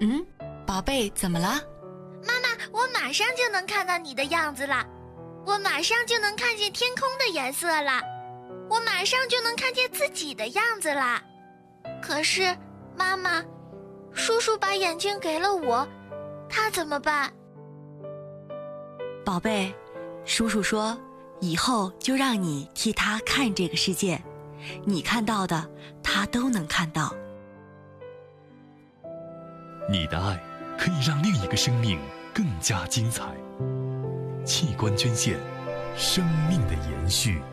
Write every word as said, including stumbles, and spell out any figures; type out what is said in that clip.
嗯，宝贝，怎么了？ 妈妈，我马上就能看到你的样子了，我马上就能看见天空的颜色了，我马上就能看见自己的样子了。可是，妈妈，叔叔把眼睛给了我，他怎么办？ 宝贝，叔叔说，以后就让你替他看这个世界，你看到的，他都能看到。 你的爱可以让另一个生命更加精彩。器官捐献，生命的延续。